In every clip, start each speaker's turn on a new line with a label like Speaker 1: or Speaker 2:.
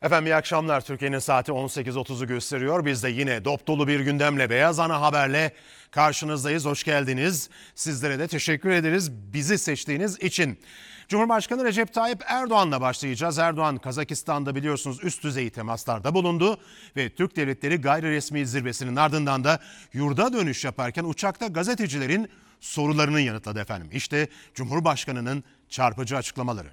Speaker 1: Efendim iyi akşamlar. Türkiye'nin saati 18.30'u gösteriyor. Biz de yine dop dolu bir gündemle, Beyaz Ana Haber'le karşınızdayız. Hoş geldiniz. Sizlere de teşekkür ederiz bizi seçtiğiniz için. Cumhurbaşkanı Recep Tayyip Erdoğan'la başlayacağız. Erdoğan Kazakistan'da biliyorsunuz üst düzey temaslarda bulundu ve Türk Devletleri Gayri Resmi Zirvesi'nin ardından da yurda dönüş yaparken uçakta gazetecilerin sorularını yanıtladı efendim. İşte Cumhurbaşkanı'nın çarpıcı açıklamaları.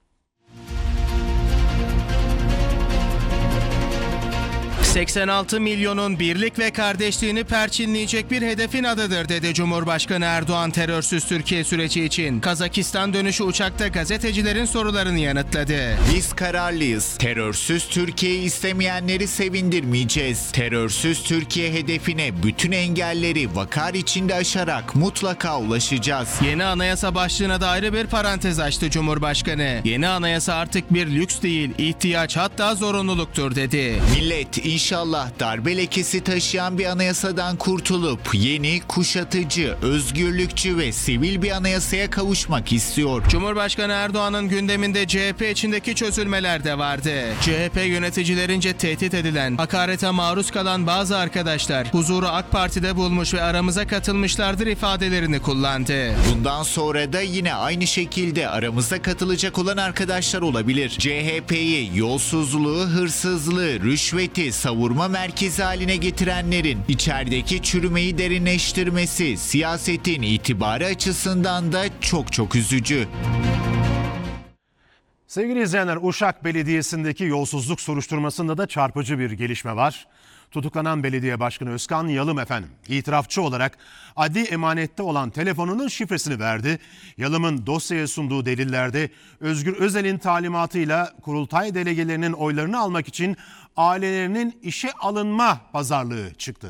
Speaker 2: ...86 milyonun birlik ve kardeşliğini perçinleyecek bir hedefin adıdır dedi Cumhurbaşkanı Erdoğan terörsüz Türkiye süreci için. Kazakistan dönüşü uçakta gazetecilerin sorularını yanıtladı.
Speaker 3: Biz kararlıyız. Terörsüz Türkiye'yi istemeyenleri sevindirmeyeceğiz. Terörsüz Türkiye hedefine bütün engelleri vakar içinde aşarak mutlaka ulaşacağız.
Speaker 2: Yeni anayasa başlığına da ayrı bir parantez açtı Cumhurbaşkanı. Yeni anayasa artık bir lüks değil, ihtiyaç hatta zorunluluktur dedi.
Speaker 3: Millet İnşallah darbe lekesi taşıyan bir anayasadan kurtulup yeni, kuşatıcı, özgürlükçü ve sivil bir anayasaya kavuşmak istiyor.
Speaker 2: Cumhurbaşkanı Erdoğan'ın gündeminde CHP içindeki çözülmeler de vardı. CHP yöneticilerince tehdit edilen, hakarete maruz kalan bazı arkadaşlar huzuru AK Parti'de bulmuş ve aramıza katılmışlardır ifadelerini kullandı.
Speaker 3: Bundan sonra da yine aynı şekilde aramıza katılacak olan arkadaşlar olabilir. CHP'yi yolsuzluğu, hırsızlığı, rüşveti, savurma merkezi haline getirenlerin içerideki çürümeyi derinleştirmesi siyasetin itibarı açısından da çok üzücü.
Speaker 1: Sevgili izleyenler, Uşak Belediyesi'ndeki yolsuzluk soruşturmasında da çarpıcı bir gelişme var. Tutuklanan belediye başkanı Özkan Yalım efendim itirafçı olarak adli emanette olan telefonunun şifresini verdi. Yalım'ın dosyaya sunduğu delillerde Özgür Özel'in talimatıyla kurultay delegelerinin oylarını almak için ailelerinin işe alınma pazarlığı çıktı.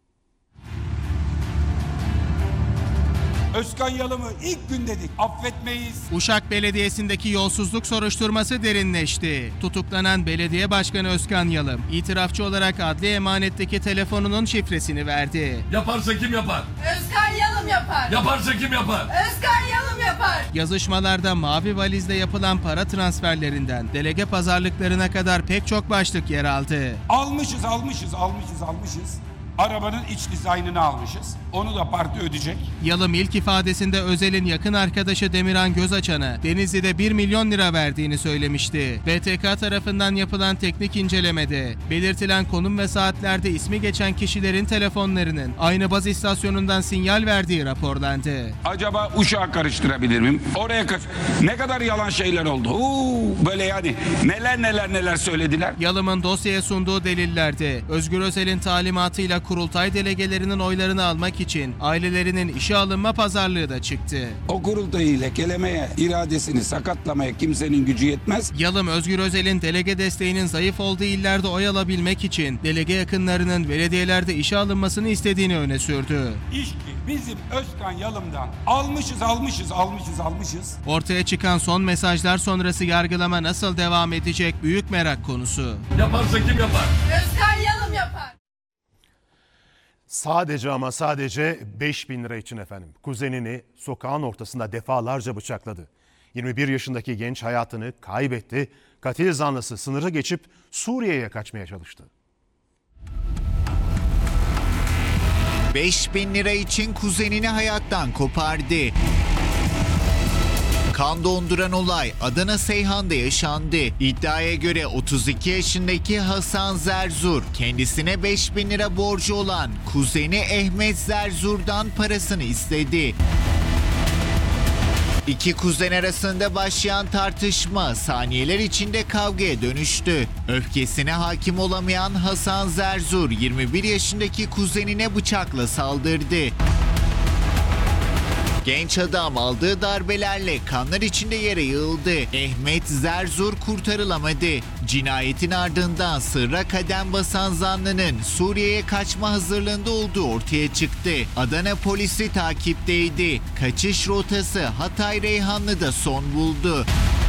Speaker 4: Özkan Yalım'ı ilk gün dedik affetmeyiz.
Speaker 2: Uşak Belediyesi'ndeki yolsuzluk soruşturması derinleşti. Tutuklanan belediye başkanı Özkan Yalım, itirafçı olarak adli emanetteki telefonunun şifresini verdi.
Speaker 5: Yaparsa kim yapar?
Speaker 6: Özkan Yalım yapar.
Speaker 5: Yaparsa kim yapar?
Speaker 6: Özkan Yalım yapar.
Speaker 2: Yazışmalarda mavi valizle yapılan para transferlerinden delege pazarlıklarına kadar pek çok başlık yer aldı.
Speaker 4: Almışız. Arabanın iç dizaynını almışız. Onu da parti ödeyecek.
Speaker 2: Yalım ilk ifadesinde Özel'in yakın arkadaşı Demirhan Gözaçan'a Denizli'de 1 milyon lira verdiğini söylemişti. BTK tarafından yapılan teknik incelemede belirtilen konum ve saatlerde ismi geçen kişilerin telefonlarının aynı baz istasyonundan sinyal verdiği raporlandı.
Speaker 4: Acaba Uşak'ı karıştırabilir miyim? Ne kadar yalan şeyler oldu. Böyle yani neler söylediler.
Speaker 2: Yalım'ın dosyaya sunduğu delillerde Özgür Özel'in talimatıyla kurultay delegelerinin oylarını almak için ailelerinin işe alınma pazarlığı da çıktı.
Speaker 4: O kurultayı lekelemeye, iradesini sakatlamaya kimsenin gücü yetmez.
Speaker 2: Yalım, Özgür Özel'in delege desteğinin zayıf olduğu illerde oy alabilmek için delege yakınlarının belediyelerde işe alınmasını istediğini öne sürdü.
Speaker 4: İş ki bizim Özkan Yalım'dan almışız.
Speaker 2: Ortaya çıkan son mesajlar sonrası yargılama nasıl devam edecek büyük merak konusu.
Speaker 5: Yaparsa kim yapar?
Speaker 6: Özkan Yalım yapar.
Speaker 1: Sadece 5.000 lira için efendim kuzenini sokağın ortasında defalarca bıçakladı. 21 yaşındaki genç hayatını kaybetti. Katil zanlısı sınırı geçip Suriye'ye kaçmaya çalıştı.
Speaker 3: 5.000 lira için kuzenini hayattan kopardı. Kan donduran olay Adana Seyhan'da yaşandı. İddiaya göre 32 yaşındaki Hasan Zerzur kendisine 5.000 lira borcu olan kuzeni Ehmet Zerzur'dan parasını istedi. İki kuzen arasında başlayan tartışma saniyeler içinde kavgaya dönüştü. Öfkesine hakim olamayan Hasan Zerzur 21 yaşındaki kuzenine bıçakla saldırdı. Genç adam aldığı darbelerle kanlar içinde yere yığıldı. Ehmet Zerzur kurtarılamadı. Cinayetin ardından sırra kadem basan zanlının Suriye'ye kaçma hazırlığında olduğu ortaya çıktı. Adana polisi takipteydi. Kaçış rotası Hatay Reyhanlı'da son buldu.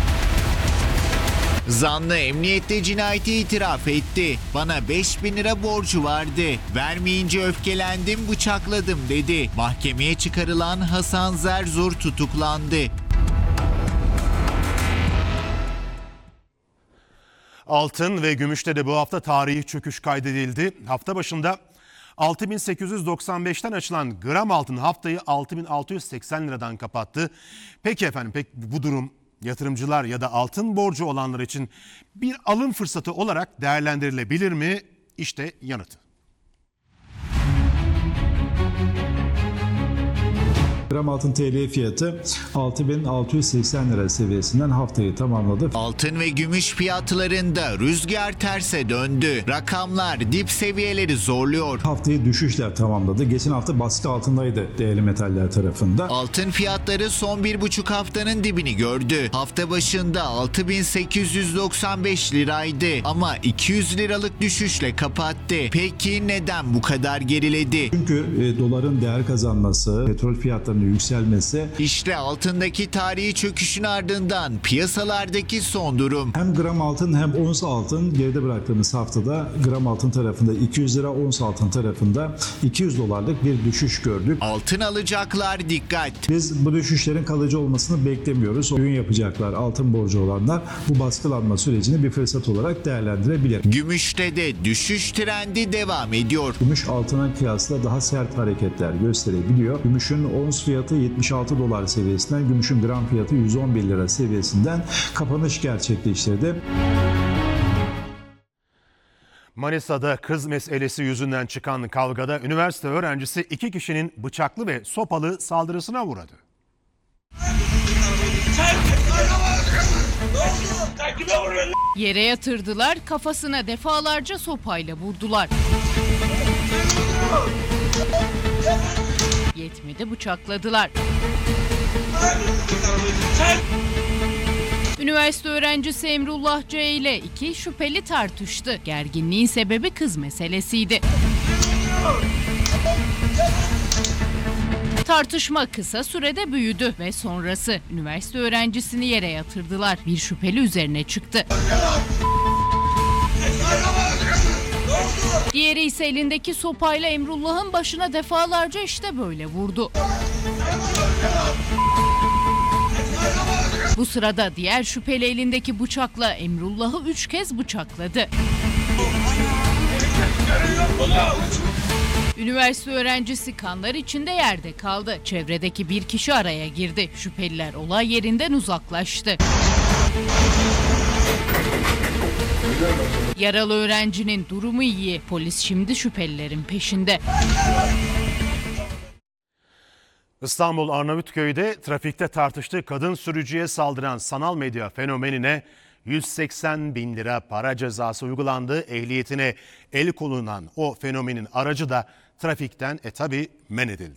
Speaker 3: Zanlı emniyette cinayeti itiraf etti. Bana 5.000 lira borcu vardı. Vermeyince öfkelendim, bıçakladım dedi. Mahkemeye çıkarılan Hasan Zerzur tutuklandı.
Speaker 1: Altın ve gümüşte de bu hafta tarihi çöküş kaydedildi. Hafta başında 6.895'ten açılan gram altın haftayı 6.680 liradan kapattı. Peki efendim, bu durum yatırımcılar ya da altın borcu olanlar için bir alım fırsatı olarak değerlendirilebilir mi? İşte yanıtı.
Speaker 7: Gram altın TL fiyatı 6.680 lira seviyesinden haftayı tamamladı.
Speaker 3: Altın ve gümüş fiyatlarında rüzgar terse döndü. Rakamlar dip seviyeleri zorluyor.
Speaker 7: Haftayı düşüşler tamamladı. Geçen hafta baskı altındaydı değerli metaller tarafında.
Speaker 3: Altın fiyatları son 1,5 haftanın dibini gördü. Hafta başında 6.895 liraydı ama 200 liralık düşüşle kapattı. Peki neden bu kadar geriledi?
Speaker 7: Çünkü doların değer kazanması, petrol fiyatlarının yükselmesi.
Speaker 3: İşte altındaki tarihi çöküşün ardından piyasalardaki son durum.
Speaker 7: Hem gram altın hem ons altın geride bıraktığımız haftada gram altın tarafında 200 lira, ons altın tarafında 200 dolarlık bir düşüş gördük.
Speaker 3: Altın alacaklar dikkat.
Speaker 7: Biz bu düşüşlerin kalıcı olmasını beklemiyoruz. Düğün yapacaklar, altın borcu olanlar bu baskılanma sürecini bir fırsat olarak değerlendirebilir.
Speaker 3: Gümüşte de düşüş trendi devam ediyor.
Speaker 7: Gümüş altına kıyasla daha sert hareketler gösterebiliyor. Gümüşün ons fiyatı 76 dolar seviyesinden, gümüşün gram fiyatı 111 lira seviyesinden kapanış gerçekleştirdi.
Speaker 1: Manisa'da kız meselesi yüzünden çıkan kavgada üniversite öğrencisi 2 kişinin bıçaklı ve sopalı saldırısına uğradı.
Speaker 8: Yere yatırdılar, kafasına defalarca sopayla vurdular. Yetmedi, bıçakladılar. Üniversite öğrencisi Emrullah C ile 2 şüpheli tartıştı. Gerginliğin sebebi kız meselesiydi. Tartışma kısa sürede büyüdü ve sonrası üniversite öğrencisini yere yatırdılar. Bir şüpheli üzerine çıktı. Diğeri ise elindeki sopayla Emrullah'ın başına defalarca işte böyle vurdu. Bu sırada diğer şüpheli elindeki bıçakla Emrullah'ı 3 kez bıçakladı. Üniversite öğrencisi kanlar içinde yerde kaldı. Çevredeki bir kişi araya girdi. Şüpheliler olay yerinden uzaklaştı. Yaralı öğrencinin durumu iyi. Polis şimdi şüphelilerin peşinde.
Speaker 1: İstanbul Arnavutköy'de trafikte tartıştığı kadın sürücüye saldıran sanal medya fenomenine 180 bin lira para cezası uygulandı. Ehliyetine el konulan o fenomenin aracı da trafikten tabii men edildi.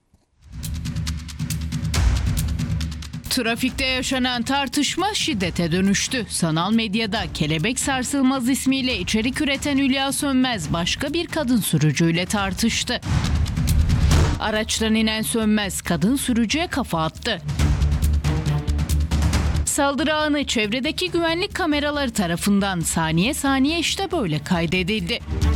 Speaker 8: Trafikte yaşanan tartışma şiddete dönüştü. Sanal medyada Kelebek Sarsılmaz ismiyle içerik üreten Hülya Sönmez başka bir kadın sürücüyle tartıştı. Araçtan inen Sönmez kadın sürücüye kafa attı. Saldırı anı çevredeki güvenlik kameraları tarafından saniye saniye işte böyle kaydedildi.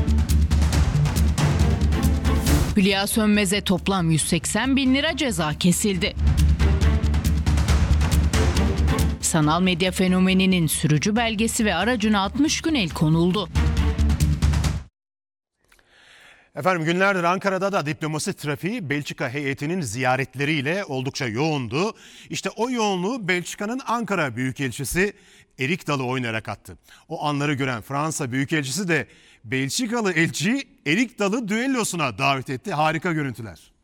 Speaker 8: Hülya Sönmez'e toplam 180 bin lira ceza kesildi. Sanal medya fenomeninin sürücü belgesi ve aracına 60 gün el konuldu.
Speaker 1: Efendim günlerdir Ankara'da da diplomasi trafiği Belçika heyetinin ziyaretleriyle oldukça yoğundu. İşte o yoğunluğu Belçika'nın Ankara Büyükelçisi Erik Dalı oynayarak attı. O anları gören Fransa Büyükelçisi de Belçikalı elçiyi Erik Dalı düellosuna davet etti. Harika görüntüler.